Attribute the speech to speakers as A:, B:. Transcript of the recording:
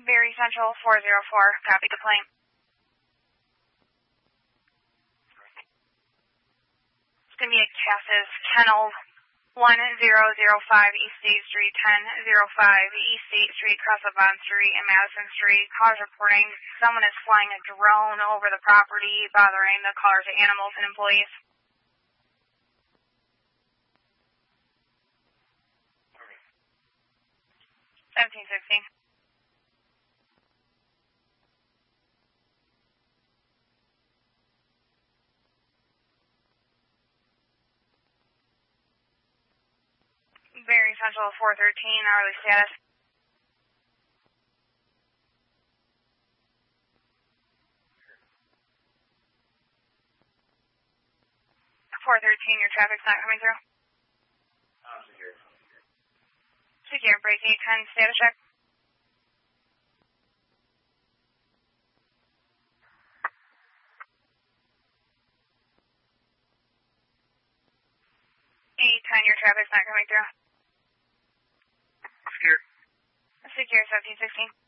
A: Very Central 404, copy the claim. It's going to be a Cassis Kennel 1005 East State Street, 1005 East State Street, across Bond Street and Madison Street. Callers reporting someone is flying a drone over the property, bothering the callers, animals, and employees. 1716. Very Central 413, hourly status. .413, your traffic's not coming through. Secure, break 810, status check. Your traffic's not coming through.
B: Secure.
A: Secure 1716.